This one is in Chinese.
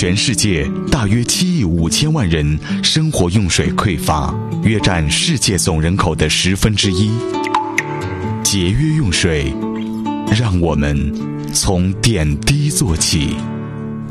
全世界大约7亿5千万人生活用水匮乏，约占世界总人口的1/10。节约用水，让我们从点滴做起。